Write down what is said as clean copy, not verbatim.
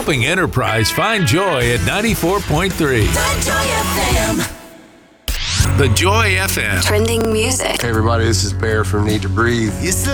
helping enterprise find joy at 94.3. The Joy FM. The Joy FM. Trending music. Hey everybody, this is Bear from Need to Breathe. Used to